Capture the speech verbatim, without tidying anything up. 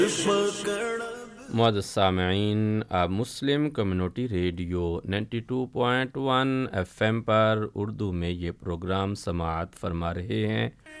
मुअज़्ज़ज़ सामिईन, आप Muslim community radio बानवे point एक एफ एम पर उर्दू में ये प्रोग्राम समाअत फरमा रहे हैं।